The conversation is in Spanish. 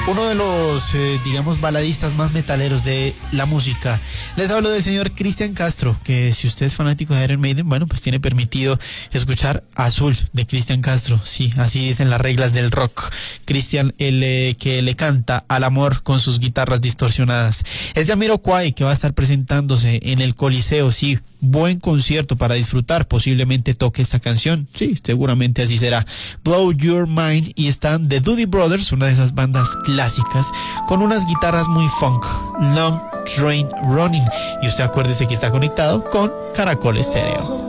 uno de los, digamos, baladistas más metaleros de la música. Les hablo del señor Cristian Castro, que si usted es fanático de Iron Maiden, bueno, pues tiene permitido escuchar Azul de Cristian Castro. Sí, así dicen las reglas del rock. Cristian, el que le canta al amor con sus guitarras distorsionadas. Es Jamiroquai, que va a estar presentándose en el Coliseo. Sí, buen concierto para disfrutar. Posiblemente toque esta canción. Sí, seguramente así será. Blow Your Mind. Y están The Doobie Brothers, una de esas bandas clásicas, con unas guitarras muy funk. Long Train Running. Y usted acuérdese que está conectado con Caracol Estéreo.